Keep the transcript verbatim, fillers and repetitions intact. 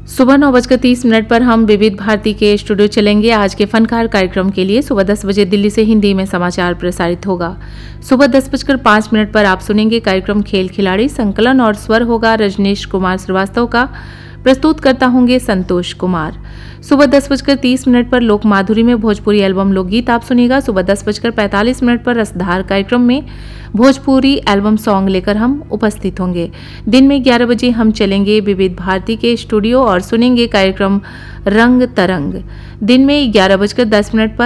सुबह नौ बजकर तीस मिनट पर हम विविध भारती के स्टूडियो चलेंगे। आज के फनकार कार्यक्रम के लिए सुबह दस बजे दिल्ली से हिंदी में समाचार प्रसारित होगा। सुबह दस बजकर पाँच मिनट पर आप सुनेंगे कार्यक्रम खेल खिलाड़ी। संकलन और स्वर होगा रजनीश कुमार श्रीवास्तव का। प्रस्तुत करता होंगे संतोष कुमार। सुबह दस बजकर तीस मिनट पर लोक माधुरी में भोजपुरी एल्बम लोकगीत आप सुनिएगा। सुबह दस बजकर पैंतालीस मिनट पर रसधार कार्यक्रम में भोजपुरी एल्बम सॉन्ग लेकर हम उपस्थित होंगे। दिन में ग्यारह बजे हम चलेंगे विविध भारती के स्टूडियो और सुनेंगे कार्यक्रम रंग तरंग। दिन में ग्यारह बजकर दस मिनट पर